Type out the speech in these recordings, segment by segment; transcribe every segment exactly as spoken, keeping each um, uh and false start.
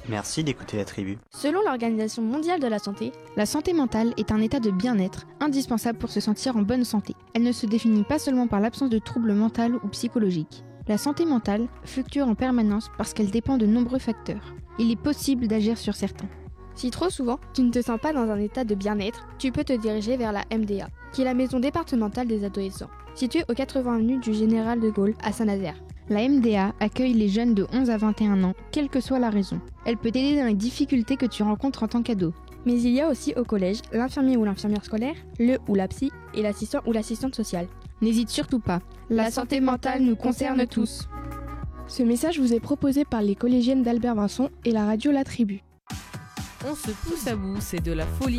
Merci d'écouter la tribu. Selon l'Organisation mondiale de la santé, la santé mentale est un état de bien-être indispensable pour se sentir en bonne santé. Elle ne se définit pas seulement par l'absence de troubles mentaux ou psychologiques. La santé mentale fluctue en permanence parce qu'elle dépend de nombreux facteurs. Il est possible d'agir sur certains. Si trop souvent, tu ne te sens pas dans un état de bien-être, tu peux te diriger vers la M D A, qui est la maison départementale des adolescents, située aux quatre-vingts avenues du Général de Gaulle à Saint-Nazaire. La M D A accueille les jeunes de onze à vingt et un ans, quelle que soit la raison. Elle peut t'aider dans les difficultés que tu rencontres en tant qu'ado. Mais il y a aussi au collège l'infirmier ou l'infirmière scolaire, le ou la psy et l'assistant ou l'assistante sociale. N'hésite surtout pas, la, la santé mentale nous concerne tous. Ce message vous est proposé par les collégiennes d'Albert Vincent et la radio La Tribu. On se pousse à bout, c'est de la folie,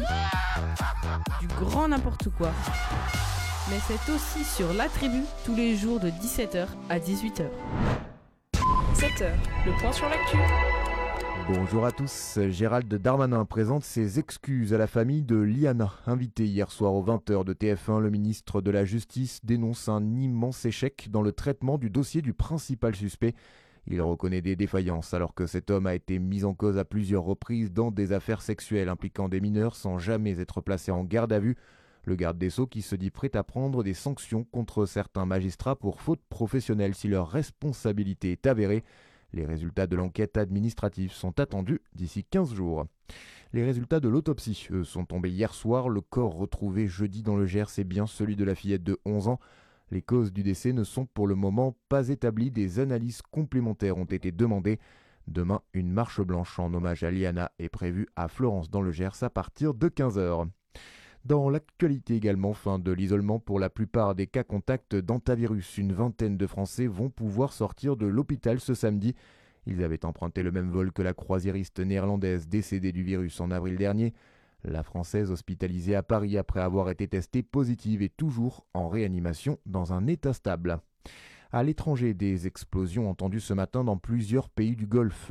du grand n'importe quoi. Mais c'est aussi sur La Tribu, tous les jours de dix-sept heures à dix-huit heures. sept heures, le point sur l'actu. Bonjour à tous, Gérald Darmanin présente ses excuses à la famille de Liana. Invité hier soir aux vingt heures de T F un, le ministre de la Justice dénonce un immense échec dans le traitement du dossier du principal suspect. Il reconnaît des défaillances alors que cet homme a été mis en cause à plusieurs reprises dans des affaires sexuelles impliquant des mineurs sans jamais être placé en garde à vue. Le garde des Sceaux qui se dit prêt à prendre des sanctions contre certains magistrats pour faute professionnelle si leur responsabilité est avérée. Les résultats de l'enquête administrative sont attendus d'ici quinze jours. Les résultats de l'autopsie, eux, sont tombés hier soir. Le corps retrouvé jeudi dans le Gers est bien celui de la fillette de onze ans. Les causes du décès ne sont pour le moment pas établies. Des analyses complémentaires ont été demandées. Demain, une marche blanche en hommage à Liana est prévue à Florence dans le Gers à partir de quinze heures. Dans l'actualité également, fin de l'isolement pour la plupart des cas contacts d'antavirus. Une vingtaine de Français vont pouvoir sortir de l'hôpital ce samedi. Ils avaient emprunté le même vol que la croisiériste néerlandaise décédée du virus en avril dernier. La Française hospitalisée à Paris après avoir été testée positive est toujours en réanimation dans un état stable. À l'étranger, des explosions entendues ce matin dans plusieurs pays du Golfe.